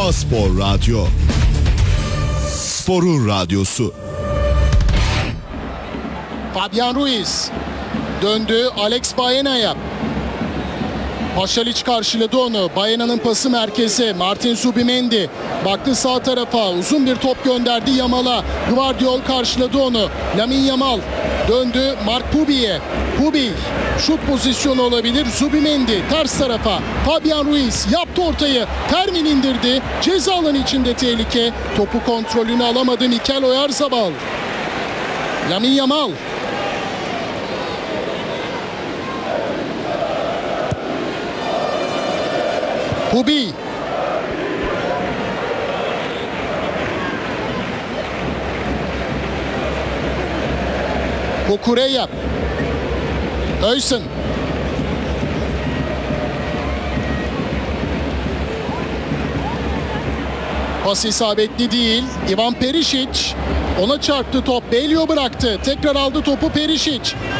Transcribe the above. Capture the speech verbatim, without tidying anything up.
A-Spor Radyo. Sporun radyosu. Fabian Ruiz döndü Alex Baena'ya. Paşalic karşıladı onu. Baena'nın pası merkeze. Martin Zubimendi baktı sağ tarafa. Uzun bir top gönderdi Yamal'a. Gvardiol karşıladı onu. Lamine Yamal döndü Mark Pubi'ye. Pubi şut pozisyonu olabilir. Zubimendi ters tarafa. Fabian Ruiz yaptı ortayı. Fermin indirdi. Ceza alanı içinde tehlike. Topu kontrolünü alamadı Mikel Oyarzabal. Lamine Yamal. Pubi. Kukureya. Öysen. Pas isabetli değil. Ivan Perisic. Ona çarptı top. Belio bıraktı. Tekrar aldı topu Perisic.